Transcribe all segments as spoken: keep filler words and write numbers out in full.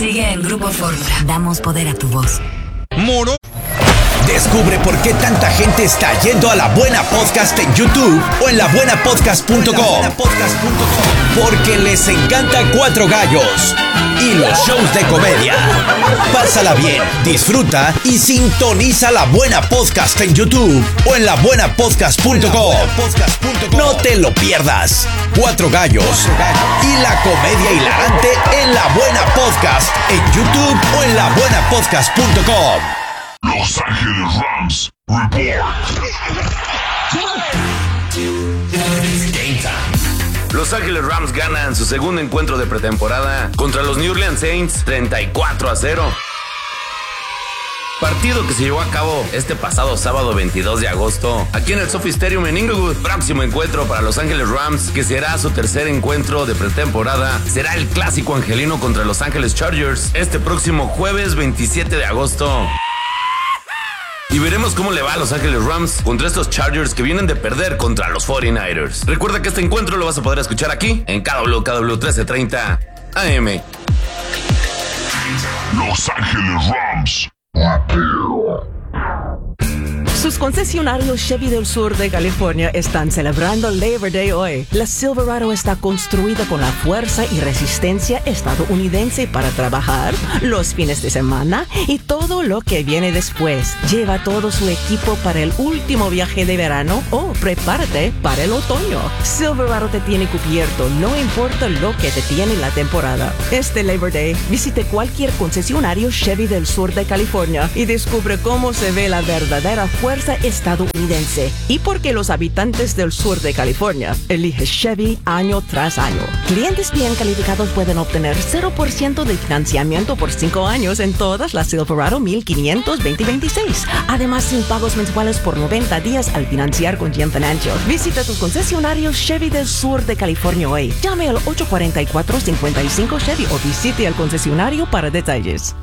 Sigue en Grupo Fórmula. Damos poder a tu voz. Moro. Descubre por qué tanta gente está yendo a La Buena Podcast en YouTube o en la buena podcast punto com. Porque les encanta Cuatro Gallos y los shows de comedia. Pásala bien, disfruta y sintoniza La Buena Podcast en YouTube o en la buena podcast punto com. No te lo pierdas. Cuatro Gallos y la comedia hilarante en La Buena Podcast en YouTube o en la buena podcast punto com. Los Ángeles Rams Report. Los Ángeles Rams ganan su segundo encuentro de pretemporada contra los New Orleans Saints treinta y cuatro a cero. Partido que se llevó a cabo este pasado sábado veintidós de agosto aquí en el Sophie Stadium en Inglewood. Próximo encuentro para Los Ángeles Rams, que será su tercer encuentro de pretemporada, será el clásico angelino contra Los Ángeles Chargers este próximo jueves veintisiete de agosto. Y veremos cómo le va a Los Ángeles Rams contra estos Chargers que vienen de perder contra los cuarenta y nueve ers. Recuerda que este encuentro lo vas a poder escuchar aquí en K W K W trece treinta A M. Los Ángeles Rams. Sus concesionarios Chevy del sur de California están celebrando Labor Day hoy. La Silverado está construida con la fuerza y resistencia estadounidense para trabajar los fines de semana y todo lo que viene después. Lleva todo su equipo para el último viaje de verano o prepárate para el otoño. Silverado te tiene cubierto, no importa lo que te tiene la temporada. Este Labor Day, visite cualquier concesionario Chevy del sur de California y descubre cómo se ve la verdadera fuerza estadounidense y por qué los habitantes del sur de California eligen Chevy año tras año. Clientes bien calificados pueden obtener cero por ciento de financiamiento por cinco años en todas las Silverado mil quinientos veinte veintiséis. Además, sin pagos mensuales por noventa días al financiar con G M Financial. Visita tus concesionarios Chevy del sur de California hoy. Llame al ocho cuatro cuatro, cinco cinco Chevy o visite al concesionario para detalles.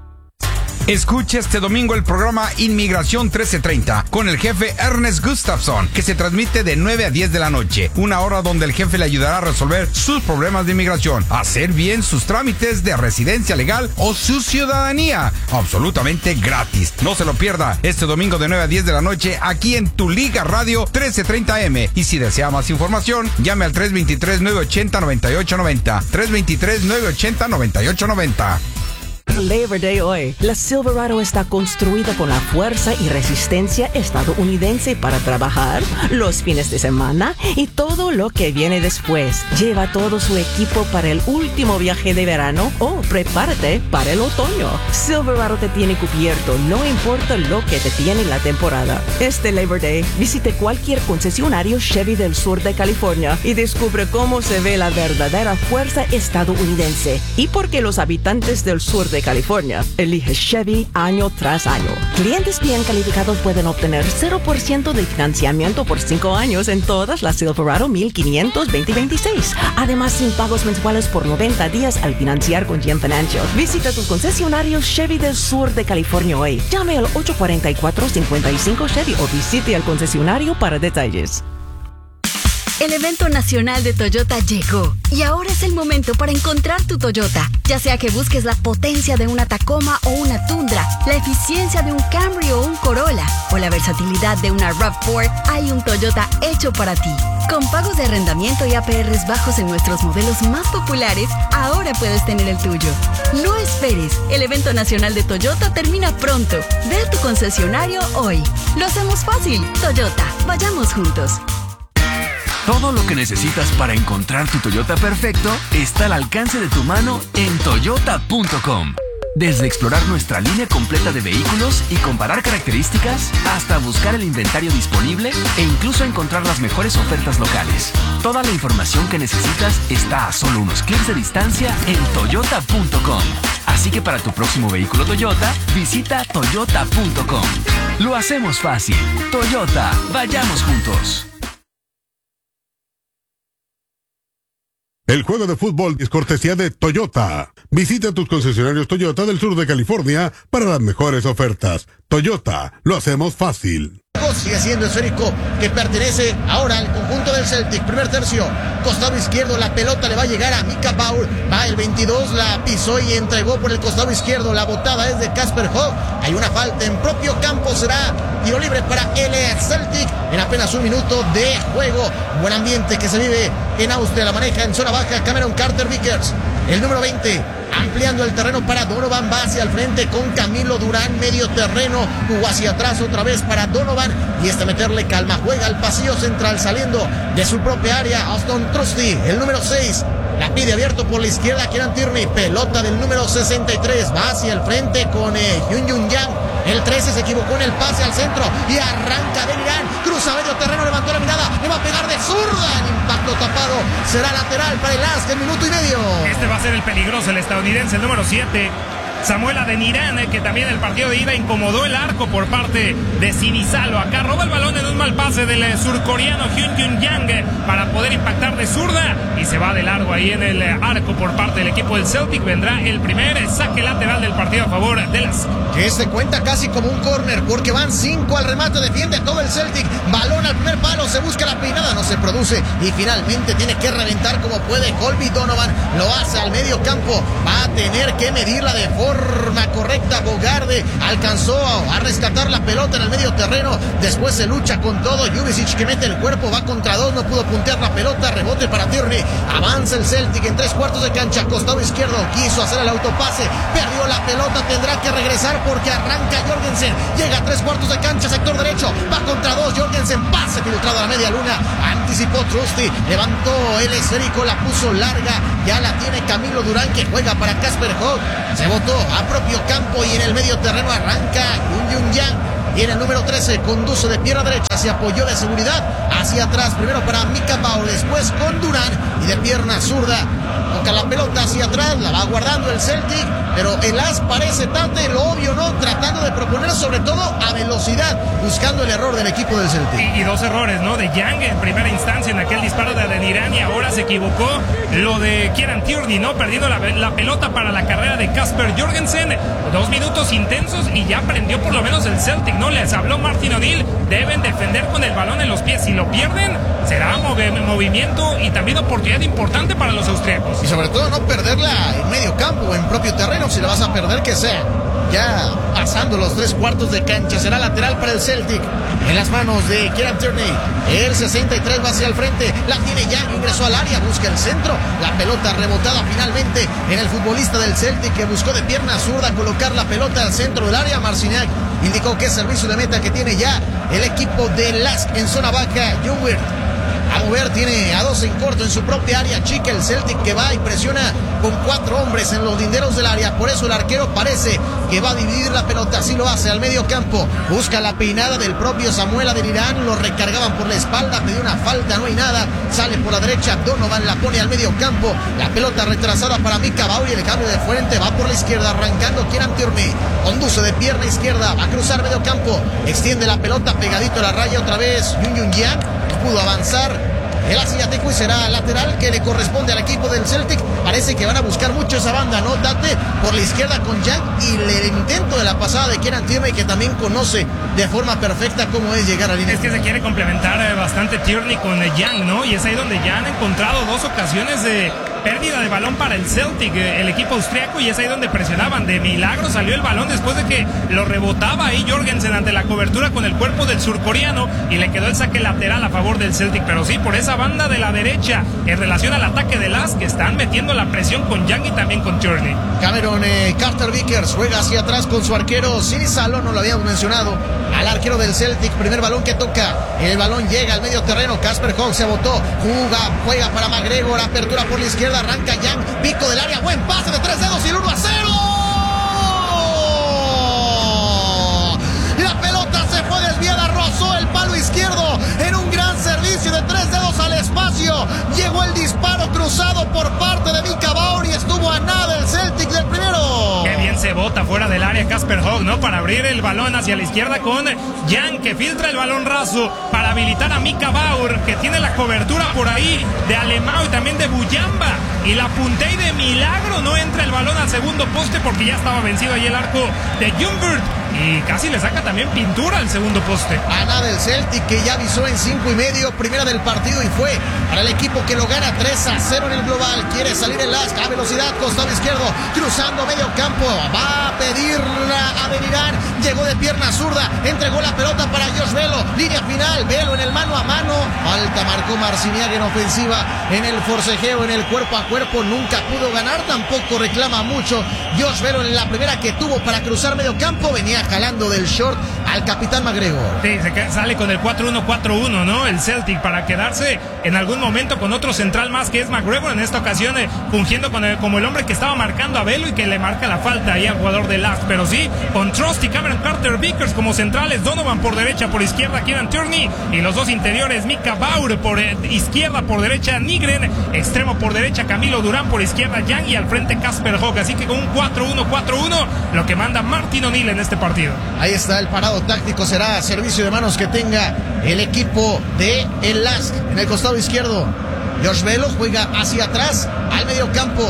Escucha este domingo el programa Inmigración trece treinta con el jefe Ernest Gustafson, que se transmite de nueve a diez de la noche, una hora donde el jefe le ayudará a resolver sus problemas de inmigración, hacer bien sus trámites de residencia legal o su ciudadanía, absolutamente gratis. No se lo pierda este domingo de nueve a diez de la noche aquí en Tu Liga Radio trece treinta A M. Y si desea más información, llame al tres dos tres, nueve ocho cero, nueve ocho nueve cero, tres dos tres, nueve ocho cero, nueve ocho nueve cero. Labor Day hoy. La Silverado está construida con la fuerza y resistencia estadounidense para trabajar los fines de semana y todo lo que viene después. Lleva todo su equipo para el último viaje de verano o prepárate para el otoño. Silverado te tiene cubierto, no importa lo que te tiene la temporada. Este Labor Day, visite cualquier concesionario Chevy del sur de California y descubre cómo se ve la verdadera fuerza estadounidense y por qué los habitantes del sur de California elige Chevy año tras año. Clientes bien calificados pueden obtener cero por ciento de financiamiento por cinco años en todas las Silverado mil quinientos veinte veintiséis. Además, sin pagos mensuales por noventa días al financiar con G M Financial. Visita tus concesionarios Chevy del sur de California hoy. Llame al ocho cuatro cuatro, cinco cinco Chevy o visite al concesionario para detalles. El evento nacional de Toyota llegó y ahora es el momento para encontrar tu Toyota. Ya sea que busques la potencia de una Tacoma o una Tundra, la eficiencia de un Camry o un Corolla o la versatilidad de una RAV cuatro, hay un Toyota hecho para ti. Con pagos de arrendamiento y A P Rs bajos en nuestros modelos más populares, ahora puedes tener el tuyo. No esperes, el evento nacional de Toyota termina pronto. Ve a tu concesionario hoy. Lo hacemos fácil. Toyota, vayamos juntos. Todo lo que necesitas para encontrar tu Toyota perfecto está al alcance de tu mano en toyota punto com. Desde explorar nuestra línea completa de vehículos y comparar características, hasta buscar el inventario disponible e incluso encontrar las mejores ofertas locales. Toda la información que necesitas está a solo unos clics de distancia en toyota punto com. Así que para tu próximo vehículo Toyota, visita toyota punto com. Lo hacemos fácil. Toyota, vayamos juntos. El juego de fútbol es cortesía de Toyota. Visita tus concesionarios Toyota del sur de California para las mejores ofertas. Toyota, lo hacemos fácil. Sigue siendo esférico que pertenece ahora al conjunto del Celtic. Primer tercio, costado izquierdo, la pelota le va a llegar a Mika Bauer. Va el veintidós, la pisó y entregó por el costado izquierdo. La botada es de Kasper Hogg. Hay una falta en propio campo, será tiro libre para el Celtic en apenas un minuto de juego. Buen ambiente que se vive en Austria. La maneja en zona baja Cameron Carter-Vickers. El número veinte, ampliando el terreno para Donovan, va hacia el frente con Camilo Durán, medio terreno, jugó hacia atrás otra vez para Donovan, y este meterle calma, juega al pasillo central saliendo de su propia área. Auston Trusty, el número seis, la pide abierto por la izquierda Kieran Tierney, pelota del número sesenta y tres, va hacia el frente con eh, Hyun Jung Yang. El trece se equivocó en el pase al centro y arranca de Irán, cruza medio terreno, levantó la mirada, le va a pegar de zurda, el impacto tapado, será lateral para el Lask en minuto y medio. Este va a ser el peligroso, el estadounidense, el número siete. Samuel Adeniran, que también el partido de ida incomodó el arco por parte de Sinisalo. Acá roba el balón en un mal pase del surcoreano Hyun Jung Yang para poder impactar de zurda y se va de largo ahí en el arco por parte del equipo del Celtic. Vendrá el primer saque lateral del partido a favor de las... Que se cuenta casi como un córner porque van cinco al remate, defiende todo el Celtic. Balón al primer palo, se busca la peinada, no se produce y finalmente tiene que reventar como puede Colby Donovan. Lo hace al medio campo, va a tener que medirla de forma forma correcta. Bogarde alcanzó a rescatar la pelota en el medio terreno, después se lucha con todo. Jurisic que mete el cuerpo, va contra dos, no pudo puntear la pelota, rebote para Tierney, avanza el Celtic en tres cuartos de cancha, costado izquierdo, quiso hacer el autopase, perdió la pelota, tendrá que regresar porque arranca Jorgensen, llega a tres cuartos de cancha, sector derecho, va contra dos, Jorgensen, pase filtrado a la media luna, anticipó Trusty, levantó el esférico, la puso larga, ya la tiene Camilo Durán que juega para Kasper Hogg, se botó a propio campo y en el medio terreno arranca Hyun Jung Yang. Y en el número trece conduce de pierna derecha, se apoyó de seguridad hacia atrás, primero para Mika Bauer, después con Durán y de pierna zurda toca la pelota hacia atrás, la va guardando el Celtic, pero el as parece Tate, lo obvio no, tratando de proponer sobre todo a velocidad, buscando el error del equipo del Celtic. Y, y dos errores, ¿no? De Yang en primera instancia en aquel disparo de Adeniran y ahora se equivocó lo de Kieran Tierney, ¿no? Perdiendo la, la pelota para la carrera de Kasper Jorgensen, dos minutos intensos y ya prendió por lo menos el Celtic, ¿no? Les habló Martin O'Neill, deben defender con el balón en los pies, si lo pierden será mov- movimiento y también oportunidad importante para los austriacos. Y sobre todo no perderla en medio campo o en propio terreno, si la vas a perder que sea ya pasando los tres cuartos de cancha, será lateral para el Celtic, en las manos de Kieran Tierney, el sesenta y tres va hacia el frente, la tiene ya, ingresó al área, busca el centro, la pelota rebotada finalmente en el futbolista del Celtic que buscó de pierna zurda colocar la pelota al centro del área. Marciniak indicó que es servicio de meta que tiene ya el equipo de Lask en zona baja. Jungwirth a mover, tiene a dos en corto en su propia área chica el Celtic que va y presiona con cuatro hombres en los linderos del área, por eso el arquero parece que va a dividir la pelota, así lo hace al medio campo, busca la peinada del propio Samuel Adeniran, lo recargaban por la espalda, pidió una falta, no hay nada, sale por la derecha, Donovan la pone al medio campo, la pelota retrasada para Mika Bauer y el cambio de frente va por la izquierda, arrancando Kieran Tierney, conduce de pierna izquierda, va a cruzar medio campo, extiende la pelota pegadito a la raya otra vez, Hyun Jung Yang, pudo avanzar el asiático y será lateral que le corresponde al equipo del Celtic. Parece que van a buscar mucho esa banda, ¿no? Tate por la izquierda con Yang y el intento de la pasada de Kieran Tierney que también conoce de forma perfecta cómo es llegar a línea. Es que se quiere complementar bastante Tierney con Yang, ¿no? Y es ahí donde ya han encontrado dos ocasiones de pérdida de balón para el Celtic, el equipo austriaco, y es ahí donde presionaban. De milagro salió el balón después de que lo rebotaba ahí Jorgensen ante la cobertura con el cuerpo del surcoreano y le quedó el saque lateral a favor del Celtic. Pero sí, por esa banda de la derecha, en relación al ataque de Lask, que están metiendo la presión con Yang y también con Tierney. Cameron eh, Carter-Vickers juega hacia atrás con su arquero Sinisalo, no lo habíamos mencionado, al arquero del Celtic, primer balón que toca, el balón llega al medio terreno, Kasper Hogg se botó, juega, juega para McGregor, apertura por la izquierda, arranca Yang, pico del área, buen pase de tres dedos y el uno a cero. La pelota se fue desviada, rozó el palo izquierdo en un gran servicio de tres dedos al espacio. Llegó el disparo cruzado por parte de Mika Bauer y estuvo a nada el Celtic del primero. Qué bien se bota fuera del área Kasper Hogg, ¿no? Para abrir el balón hacia la izquierda con Yang, que filtra el balón raso para habilitar a Mika Bauer, que tiene la cobertura por ahí de Alemão y también de Buyamba. Y la puntea y de milagro no entra el balón al segundo poste porque ya estaba vencido ahí el arco de Jungwirth. y casi le saca también pintura al segundo poste. A nada el Celtic, que ya avisó en cinco y medio, primera del partido, y fue para el equipo que lo gana tres a cero en el global. Quiere salir el Lask a velocidad, costado izquierdo, cruzando medio campo, va a pedirla a Benirán, llegó de pierna zurda, entregó la pelota para Josh Velo, línea final, Velo en el mano a mano, falta marcó Marciniak en ofensiva, en el forcejeo, en el cuerpo a cuerpo, nunca pudo ganar, tampoco reclama mucho Josh Velo en la primera que tuvo para cruzar medio campo, venía jalando del short al capitán McGregor. Sí, se sale con el cuatro uno cuatro uno, ¿no? El Celtic, para quedarse en algún momento con otro central más, que es McGregor, en esta ocasión eh, fungiendo con el, como el hombre que estaba marcando a Velo y que le marca la falta ahí al jugador de Lask. Pero sí, con Trusty, Cameron Carter Vickers como centrales, Donovan por derecha, por izquierda Kieran Tierney, y los dos interiores, Mika Bauer por eh, izquierda, por derecha Nygren, extremo por derecha Camilo Durán, por izquierda Yang, y al frente Casper Hogg. Así que con un cuatro uno cuatro uno, lo que manda Martin O'Neill en este partido. Ahí está el parado táctico, será servicio de manos que tenga el equipo de el Lask en el costado izquierdo. Josh Velo juega hacia atrás al medio campo,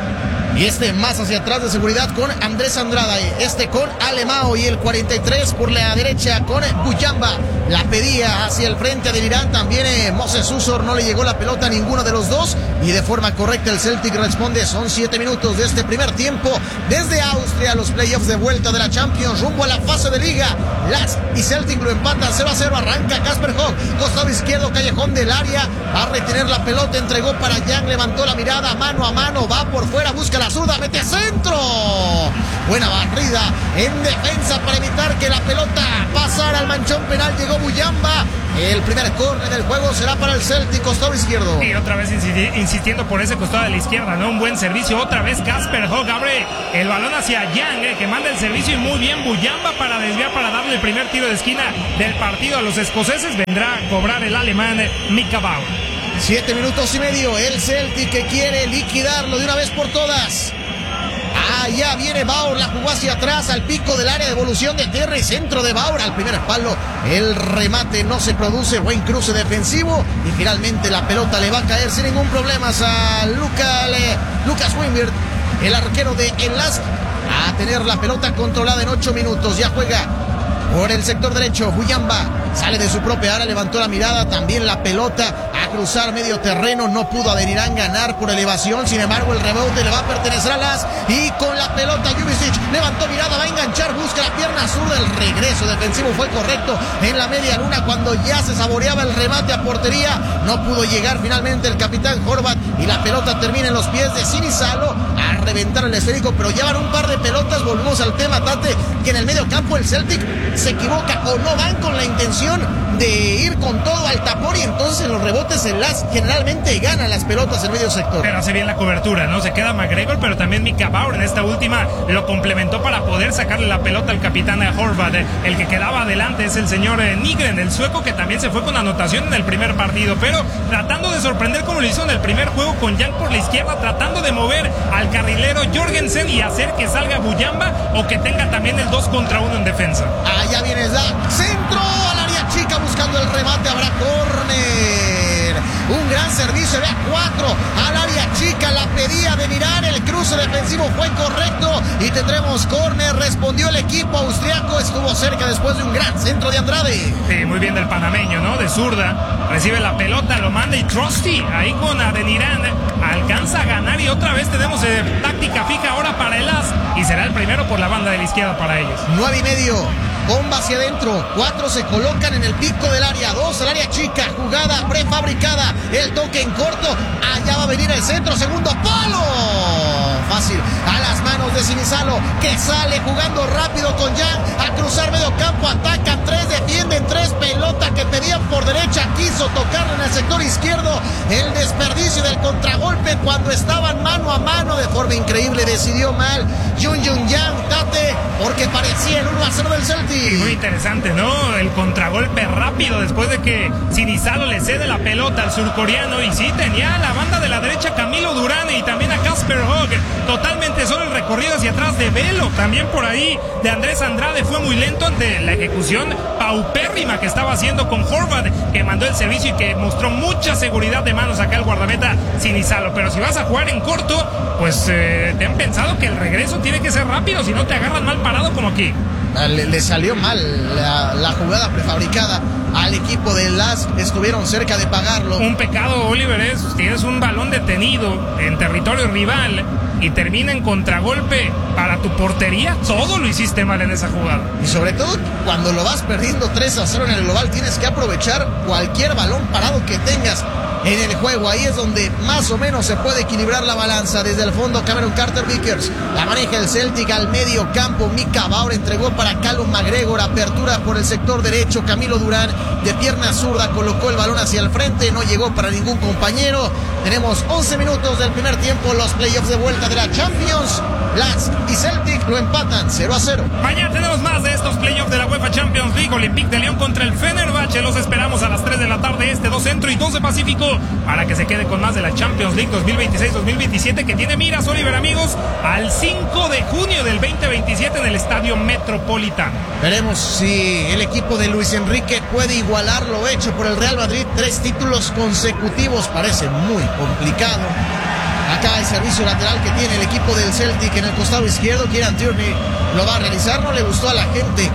y este más hacia atrás de seguridad con Andrés Andrada, este con Alemao, y el cuarenta y tres por la derecha con Buyamba. La pedía hacia el frente de Irán también eh, Moses Usor, no le llegó la pelota a ninguno de los dos, y de forma correcta el Celtic responde. Son siete minutos de este primer tiempo desde Austria, los playoffs de vuelta de la Champions rumbo a la fase de liga. Lask y Celtic lo empatan cero a cero, arranca Casper Hogg, costado izquierdo, callejón del área, a retener la pelota, entregó para Yang, levantó la mirada, mano a mano, va por fuera, busca la zurda, mete centro, buena barrida en defensa para evitar que la pelota pasara al manchón penal, llegó Buyamba. El primer córner del juego será para el Celtic, costado izquierdo. Y otra vez insistiendo por ese costado de la izquierda, ¿no? Un buen servicio, otra vez Casper Hogg abre el balón hacia Yang, eh, que manda el servicio, y muy bien Buyamba para desviar, para darle el primer tiro de esquina del partido a los escoceses. Vendrá a cobrar el alemán eh, Mika Bauer. Siete minutos y medio, el Celtic que quiere liquidarlo de una vez por todas. Ah, ya viene Bauer, la jugó hacia atrás al pico del área de evolución de tierra y centro de Bauer al primer palo. El remate no se produce, buen cruce defensivo, y finalmente la pelota le va a caer sin ningún problema a Luca, le, Lucas Wimber, el arquero de el Lask, a tener la pelota controlada en ocho minutos. Ya juega por el sector derecho, Buyamba sale de su propia área, levantó la mirada, también la pelota a cruzar medio terreno, no pudo Adeniran ganar por elevación, sin embargo el rebote le va a pertenecer a Lask, y con la pelota Jubicic levantó mirada, va a enganchar, busca la pierna zurda, el regreso defensivo fue correcto en la media luna cuando ya se saboreaba el remate a portería, no pudo llegar finalmente el capitán Horvat, y la pelota termina en los pies de Sinisalo a reventar el esférico, pero llevan un par de pelotas. Volvemos al tema, Tate, que en el medio campo el Celtic se equivoca o no van con la intención de ir con todo al tapón, y entonces en los rebotes el Lask generalmente gana las pelotas en medio sector. Pero hace bien la cobertura, ¿no? Se queda McGregor, pero también Mika Bauer en esta última lo complementó para poder sacarle la pelota al capitán Horvat. El que quedaba adelante es el señor Nygren, el sueco, que también se fue con anotación en el primer partido, pero tratando de sorprender como lo hizo en el primer juego con Yang por la izquierda, tratando de mover al carrilero Jorgensen y hacer que salga Buyamba o que tenga también el dos contra uno en defensa. Allá viene la centro al área chica buscando el remate, habrá córner. Un gran servicio de A cuatro al área chica, la pedía de mirar, el cruce defensivo fue correcto y tendremos córner. Respondió el equipo austriaco, estuvo cerca después de un gran centro de Andrade. Sí, muy bien del panameño, ¿no? De zurda, recibe la pelota, lo manda, y Trusty ahí con Adeniran alcanza a ganar, y otra vez tenemos eh, táctica fija ahora para el Lask, y será el primero por la banda de la izquierda para ellos. Nueve y medio. Bomba hacia adentro, cuatro se colocan en el pico del área, dos al área chica, jugada prefabricada, el toque en corto, allá va a venir el centro, segundo palo, fácil, a las manos de Sinisalo, que sale jugando rápido con Yang, a cruzar medio campo, atacan tres, defienden tres, pelota que pedían por derecha, quiso tocarla en el sector izquierdo, el desperdicio del contragolpe cuando estaban mano a mano, de forma increíble decidió mal Jun Jun Yang, Tate, porque parecía el uno a cero del Celtic. Y muy interesante, ¿no? El contragolpe rápido después de que Sinisalo le cede la pelota al surcoreano, y sí, tenía a la banda de la derecha Camilo Durán y también a Casper Hogg, totalmente solo el recorrido hacia atrás de Velo, también por ahí de Andrés Andrade fue muy lento ante la ejecución paupérrima paupérrima que estaba haciendo con Horvath, que mandó el servicio y que mostró mucha seguridad de manos acá el guardameta Sinisalo. Pero si vas a jugar en corto, pues eh, te han pensado que el regreso tiene que ser rápido, si no te agarran mal parado como aquí. Le, le salió mal la, la jugada prefabricada al equipo de Lask, estuvieron cerca de pagarlo. Un pecado, Oliver, es tienes un balón detenido en territorio rival y termina en contragolpe para tu portería. Todo lo hiciste mal en esa jugada. Y sobre todo cuando lo vas perdiendo tres a cero en el global, tienes que aprovechar cualquier balón parado que tengas en el juego. Ahí es donde más o menos se puede equilibrar la balanza. Desde el fondo, Cameron Carter-Vickers la maneja el Celtic al medio campo. Mika Bauer entregó para Callum McGregor, apertura por el sector derecho. Camilo Durán de pierna zurda colocó el balón hacia el frente, no llegó para ningún compañero. Tenemos once minutos del primer tiempo, los playoffs de vuelta de la Champions. Lask y Celtic lo empatan cero a cero. Mañana tenemos más de estos playoffs de la UEFA Champions League. Olympique de Lyon contra el Fenerbahce. Los esperamos a las tres de la tarde este, dos Centro y dos de Pacífico, para que se quede con más de la Champions League dos mil veintiséis dos mil veintisiete, que tiene miras, Oliver, amigos, al cinco de junio del veinte veintisiete en el Estadio Metropolitano. Veremos si el equipo de Luis Enrique puede igualar lo hecho por el Real Madrid. Tres títulos consecutivos parece muy complicado. Acá el servicio lateral que tiene el equipo del Celtic en el costado izquierdo. Kieran Tierney lo va a realizar. No le gustó a la gente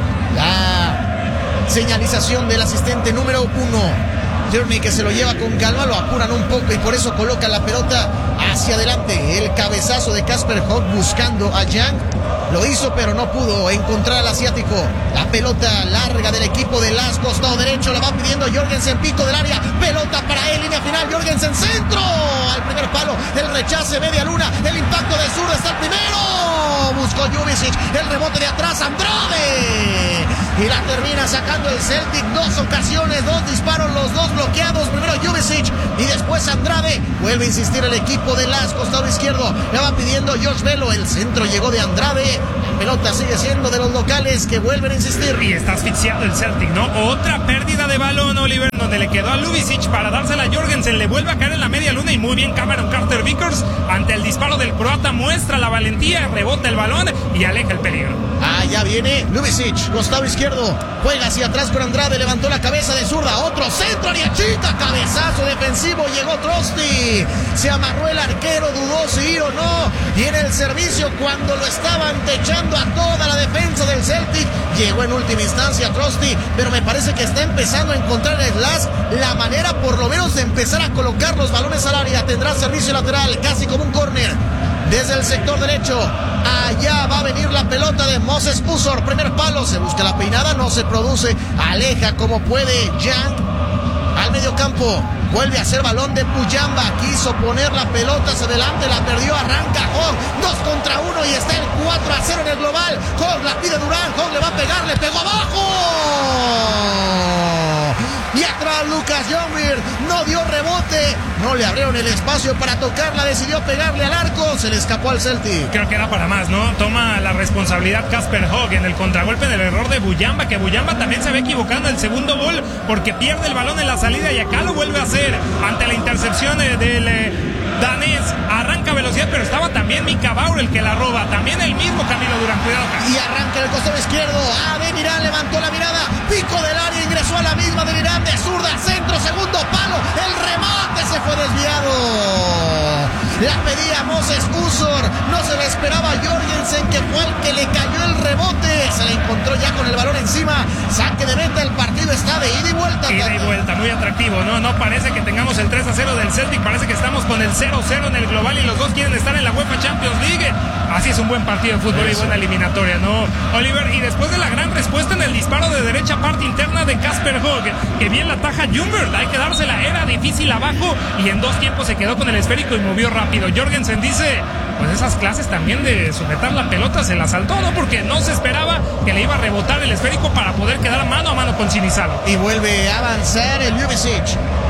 la señalización del asistente número uno. Tierney, que se lo lleva con calma, lo apuran un poco y por eso coloca la pelota hacia adelante. El cabezazo de Casper Hogg buscando a Young. Lo hizo, pero no pudo encontrar al asiático. La pelota larga del equipo de Lask, costado derecho, la va pidiendo Jorgensen, pico del área. Pelota para él, línea final, Jorgensen, centro. Al primer palo, el rechace, media luna, el impacto de zurda, está el primero. Buscó Jubicic, el rebote de atrás, Andrade. Y la termina sacando el Celtic. Dos ocasiones, dos disparos, los dos bloqueados. Primero Jubicic y después Andrade. Vuelve a insistir el equipo de Lask, costado izquierdo. Le va pidiendo Josh Velo. El centro llegó de Andrade. La pelota sigue siendo de los locales que vuelven a insistir. Y está asfixiado el Celtic, ¿no? Otra pérdida de balón, Oliver, donde le quedó a Ljubicic para dársela a Jorgensen. Le vuelve a caer en la media luna y muy bien Cameron Carter-Vickers ante el disparo del croata. Muestra la valentía, rebota el balón y aleja el peligro. Ah, ya viene Ljubicic, costado izquierdo. Juega hacia atrás con Andrade, levantó la cabeza de zurda. Otro centro, área chica, cabezazo defensivo. Llegó Trosti. Se amarró el arquero, dudó si ir o no. Y en el servicio, cuando lo estaban techando a toda la defensa del Celtic, llegó en última instancia Trosti, pero me parece que está empezando a encontrar en Lask la manera por lo menos de empezar a colocar los balones al área. Tendrá servicio lateral, casi como un córner. Desde el sector derecho, allá va a venir la pelota de Moses Usor. Primer palo, se busca la peinada, no se produce. Aleja como puede Young al medio campo. Vuelve a hacer balón de Puyamba. Quiso poner la pelota hacia adelante, la perdió, arranca Hogg. Dos contra uno y está el cuatro a cero en el global. Hogg la pide Durán, Hogg le va a pegar, le pegó abajo. Y atrás Lucas Youngbeard no dio rebote, no le abrieron el espacio para tocarla, decidió pegarle al arco, se le escapó al Celtic. Creo que era para más, ¿no? Toma la responsabilidad Casper Hogg en el contragolpe del error de Buyamba, que Buyamba también se ve equivocando en el segundo gol porque pierde el balón en la salida y acá lo vuelve a hacer ante la intercepción del eh, danés. Arranca velocidad, pero estaba también Mika Bauer el que la roba, también el mismo Camilo Durán, cuidado acá. Y arranca en el costado izquierdo, Ademir levantó la mirada, pico del área, ingresó a la misma de Irán, de zurda, centro, segundo palo, el remate se fue desviado. La pedía Moses Usor, no se la esperaba Jorgensen, que fue el que le cayó el rebote, se la encontró ya con el balón encima. Saque de meta, el partido está de ida y vuelta. Ida y vuelta, muy atractivo, ¿no? No parece que tengamos el tres a cero del Celtic, parece que estamos con el cero cero en el global y los dos quieren estar en la UEFA Champions League. Así es un buen partido de fútbol. Eso. Y buena eliminatoria, ¿no, Oliver? Y después de la gran respuesta en el disparo de derecha, parte interna de Casper Hogg, que bien la taja Ljungberg, hay que dársela, era difícil abajo y en dos tiempos se quedó con el esférico y movió rápido. Jorgensen dice, pues esas clases también de sujetar la pelota se la saltó, ¿no? Porque no se esperaba que le iba a rebotar el esférico para poder quedar mano a mano con Sinisalo. Y vuelve a avanzar el Ljubicic.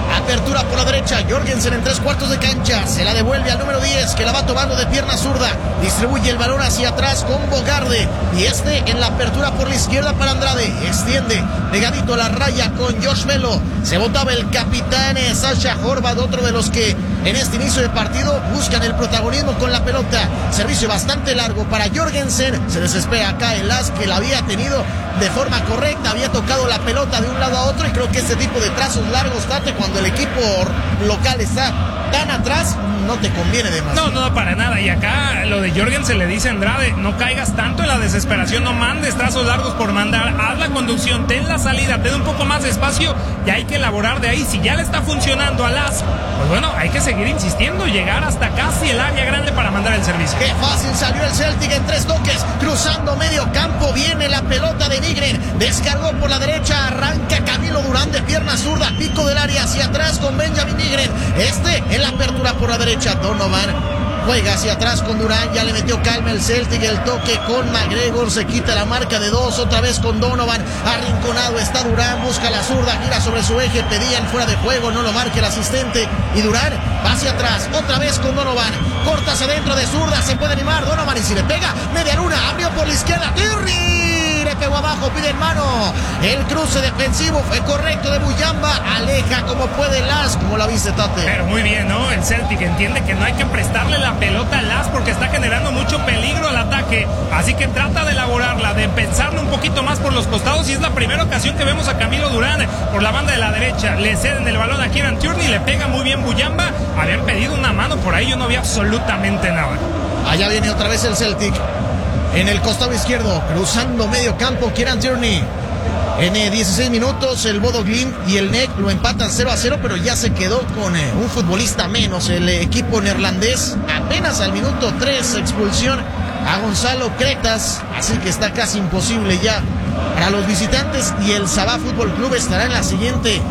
Apertura por la derecha, Jorgensen en tres cuartos de cancha, se la devuelve al número diez, que la va tomando de pierna zurda, distribuye el balón hacia atrás con Bogarde, y este en la apertura por la izquierda para Andrade, extiende, pegadito a la raya con Josh Velo, se botaba el capitán Sasha Horvath, otro de los que en este inicio de partido buscan el protagonismo con la pelota, servicio bastante largo para Jorgensen, se desespera acá el as que la había tenido de forma correcta, había tocado la pelota de un lado a otro, y creo que este tipo de trazos largos, Tate, cuando el equipo local está tan atrás, no te conviene demasiado. No, no, para nada. Y acá lo de Jorgensen le dice a Andrade, no caigas tanto en la desesperación, no mandes trazos largos por mandar, haz la conducción, ten la salida, ten un poco más de espacio y hay que elaborar de ahí. Si ya le está funcionando a Las, pues bueno, hay que seguir insistiendo, llegar hasta casi el área grande para mandar el servicio. Qué fácil salió el Celtic en tres toques, cruzando medio campo, viene la pelota de Nygren, descargó por la derecha, arranca Camilo Durán de pierna zurda, pico del área hacia atrás con Benjamin Nygren, este en la apertura por la derecha, Donovan juega hacia atrás con Durán, ya le metió calma el Celtic, el toque con McGregor, se quita la marca de dos, otra vez con Donovan, arrinconado está Durán, busca la zurda, gira sobre su eje, pedían fuera de juego, no lo marca el asistente, y Durán va hacia atrás, otra vez con Donovan, corta hacia dentro de zurda, se puede animar Donovan, y si le pega, media luna, abrió por la izquierda, Tirri, le pegó abajo, pide en mano, el cruce defensivo fue correcto de Muyamba, aleja como puede Las, como la viste, Tate. Pero muy bien, ¿no? El Celtic entiende que no hay que prestarle la pelota a Las porque está generando mucho peligro al ataque, así que trata de elaborarla, de pensarle un poquito más por los costados, y es la primera ocasión que vemos a Camilo Durán por la banda de la derecha, le ceden el balón a Kieran Tierney, le pega muy bien Muyamba, habían pedido una mano por ahí, yo no vi absolutamente nada. Allá viene otra vez el Celtic, en el costado izquierdo, cruzando medio campo, Kieran Tierney. En eh, dieciséis minutos el Bodo Glimt y el N E C lo empatan cero a cero, pero ya se quedó con eh, un futbolista menos el eh, equipo neerlandés. Apenas al minuto tres expulsión a Gonzalo Cretas, así que está casi imposible ya para los visitantes, y el Sabah Fútbol Club estará en la siguiente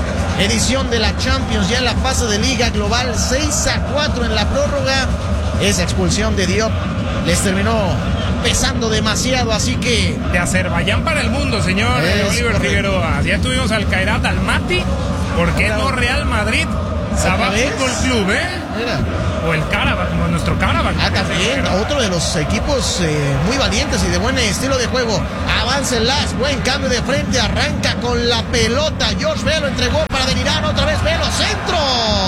edición de la Champions, ya en la fase de Liga Global. Seis a cuatro en la prórroga. Esa expulsión de Diop les terminó pesando demasiado, así que de Azerbaiyán para el mundo, señor es Oliver correcto. Figueroa, ya tuvimos al Kairat Almaty, ¿por qué no Real Madrid? Sabah Fútbol Club, ¿eh? Era. O el Karabakh, como nuestro Karabakh. Ah, también, otro de los equipos eh, muy valientes y de buen estilo de juego. Avanza el Las, buen cambio de frente, arranca con la pelota. Josh Velo entregó para Denirán, otra vez Velo, centro.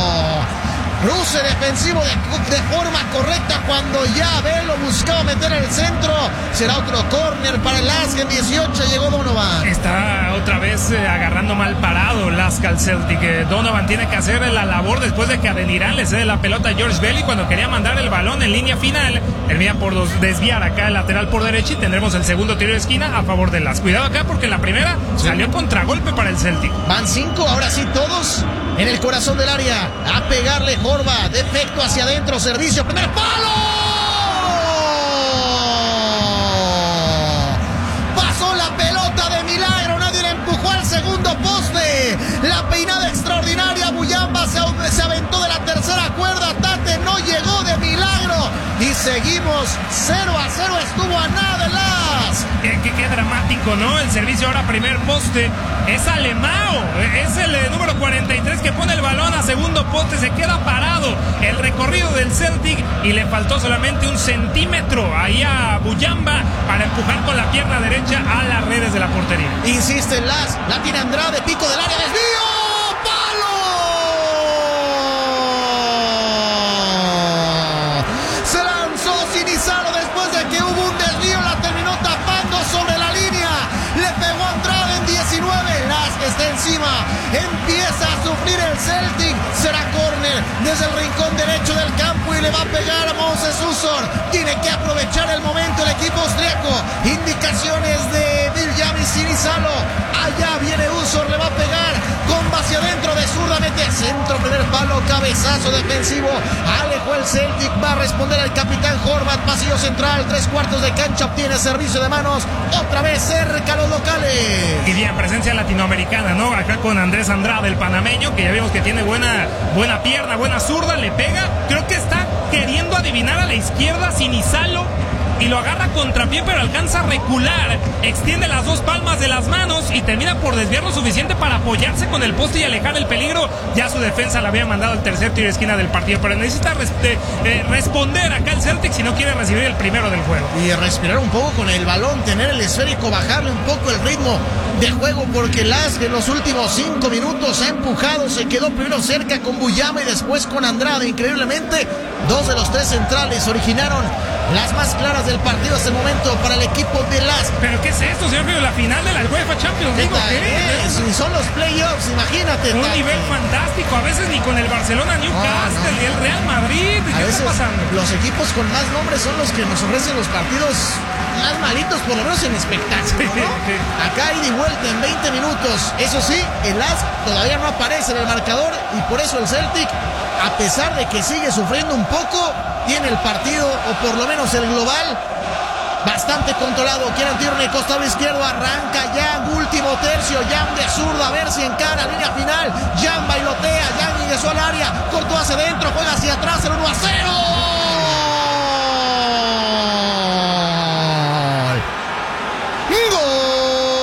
Cruce defensivo de, de forma correcta cuando ya Velo buscaba meter el centro. Será otro córner para el Lask. En dieciocho llegó Donovan. Está otra vez eh, agarrando mal parado Lask al Celtic. Eh, Donovan tiene que hacer la labor después de que a Denirán le cede la pelota a George Belly cuando quería mandar el balón en línea final. Termina por dos, desviar acá el lateral por derecha y tendremos el segundo tiro de esquina a favor de Lask. Cuidado acá porque en la primera sí. salió contragolpe para el Celtic. Van cinco, ahora sí todos en el corazón del área. A pegarle Horvath, defecto hacia adentro, servicio, primer palo. Pasó la pelota de milagro, nadie le empujó al segundo poste. La peinada extraordinaria, Muyamba se, se aventó de la tercera cuerda, Tate no llegó de milagro. Y seguimos cero a cero, estuvo a nada el Las. Qué, qué, qué dramático, ¿no? El servicio ahora primer poste es Alemão, es el eh, número cuarenta y tres que pone el balón a segundo poste, se queda parado el recorrido del Celtic y le faltó solamente un centímetro ahí a Muyamba para empujar con la pierna derecha a las redes de la portería. Insiste el Las, la tiene Andrade, pico del área, desvío. Después de que hubo un desvío, la terminó tapando sobre la línea. Le pegó a Andrade en diecinueve. Las que está encima. Empieza a sufrir el Celtic. Será córner desde el rincón derecho del campo y le va a pegar a Moses Usor. Tiene que aprovechar el momento el equipo austriaco. Indicaciones de Biljami Sinisalo. Allá viene Usor, le va a pegar. Comba hacia adentro de zurda, mete centro, primer palo, cabezazo defensivo. Alejó el Celtic, va a responder al capitán Horvath, pasillo central, tres cuartos de cancha, obtiene servicio de manos, otra vez cerca a los locales. Y bien, presencia latinoamericana, ¿no? Acá con Andrés Andrade, el panameño, que ya vimos que tiene buena, buena pierna, buena zurda, le pega. Creo que está queriendo adivinar a la izquierda Sinisalo y lo agarra contrapié, pero alcanza a recular, extiende las dos palmas de las manos y termina por desviar lo suficiente para apoyarse con el poste y alejar el peligro. Ya su defensa le había mandado el tercer tiro de esquina del partido, pero necesita res eh, responder acá el Celtic si no quiere recibir el primero del juego. Y respirar un poco con el balón, tener el esférico, bajarle un poco el ritmo de juego, porque Lask en los últimos cinco minutos ha empujado, se quedó primero cerca con Buyama y después con Andrade. Increíblemente, dos de los tres centrales originaron las más claras del partido hasta el momento para el equipo de Lask. ¿Pero qué es esto, señor? La final de la UEFA Champions League. ¿Qué? Si son los playoffs, imagínate. Un tal. nivel fantástico, a veces ni con el Barcelona, Newcastle, no, no. y el Real Madrid. ¿Qué está pasando? Los equipos con más nombres son los que nos ofrecen los partidos más malitos, por lo menos en espectáculo, ¿no? Sí, sí. Acá ida y vuelta en veinte minutos. Eso sí, el Lask todavía no aparece en el marcador y por eso el Celtic, a pesar de que sigue sufriendo un poco, tiene el partido, o por lo menos el global, bastante controlado. Kieran Tierney, costado izquierdo, arranca Young, último tercio, Young de zurda, a ver si encara, línea final, Young bailotea, Young ingresó al área, cortó hacia adentro, juega hacia atrás, el uno a cero.